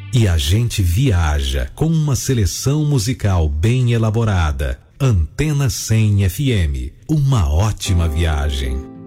E a gente viaja com uma seleção musical bem elaborada. Antena 100 FM, uma ótima viagem.